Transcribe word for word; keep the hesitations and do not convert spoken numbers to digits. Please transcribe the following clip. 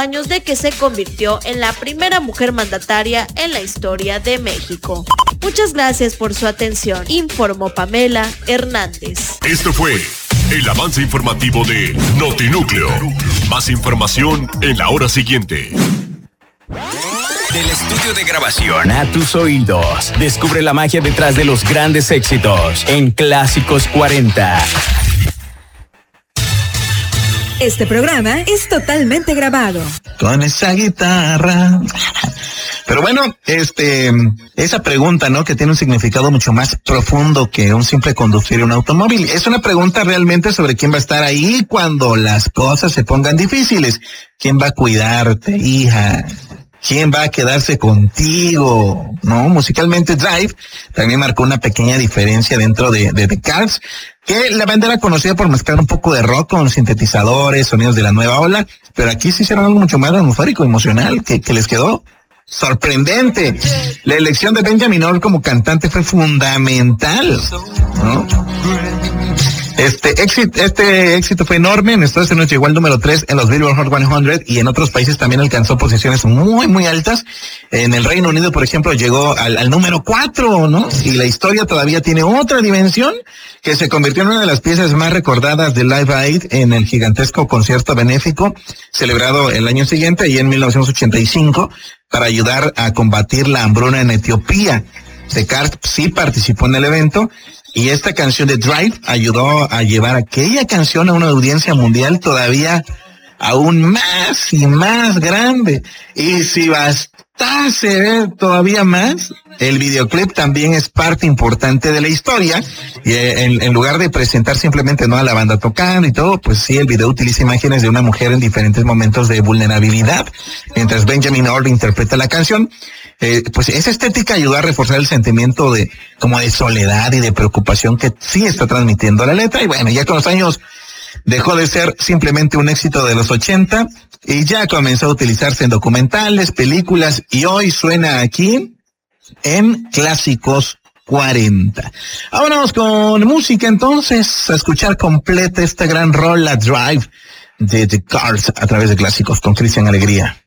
años de que se convirtió en la primera mujer mandataria en la historia de México. Muchas gracias por su atención, informó Pamela Hernández. Esto fue el avance informativo de Notinúcleo. Más información en la hora siguiente. Del estudio de grabación a tus oídos, descubre la magia detrás de los grandes éxitos en Clásicos cuarenta. Este programa es totalmente grabado. Con esa guitarra. Pero bueno, este, esa pregunta, ¿no? Que tiene un significado mucho más profundo que un simple conducir un automóvil. Es una pregunta realmente sobre quién va a estar ahí cuando las cosas se pongan difíciles. ¿Quién va a cuidarte, hija? ¿Quién va a quedarse contigo? ¿No? Musicalmente, Drive también marcó una pequeña diferencia dentro de, de The Cars, que la banda era conocida por mezclar un poco de rock con sintetizadores, sonidos de la nueva ola, pero aquí se hicieron algo mucho más atmosférico, emocional, que, que les quedó sorprendente. La elección de Benjamin Orr como cantante fue fundamental, ¿no? Este éxito, este éxito fue enorme. En Estados Unidos llegó al número tres en los Billboard Hot cien y en otros países también alcanzó posiciones muy, muy altas. En el Reino Unido, por ejemplo, llegó al, al número cuatro, ¿no? Y la historia todavía tiene otra dimensión, que se convirtió en una de las piezas más recordadas de Live Aid en el gigantesco concierto benéfico celebrado el año siguiente, y en mil novecientos ochenta y cinco, para ayudar a combatir la hambruna en Etiopía. The Cars sí participó en el evento, y esta canción de Drive ayudó a llevar aquella canción a una audiencia mundial todavía aún más y más grande. Y si bastase ver todavía más, el videoclip también es parte importante de la historia. Y en, en lugar de presentar simplemente no a la banda tocando y todo, pues sí, el video utiliza imágenes de una mujer en diferentes momentos de vulnerabilidad, mientras Benjamin Orr interpreta la canción. Eh, pues esa estética ayudó a reforzar el sentimiento de como de soledad y de preocupación que sí está transmitiendo la letra. Y bueno, ya con los años dejó de ser simplemente un éxito de los ochenta y ya comenzó a utilizarse en documentales, películas, y hoy suena aquí en Clásicos cuarenta. Vámonos con música entonces, a escuchar completa esta gran rola Drive de The Cars a través de Clásicos con Cristian Alegría.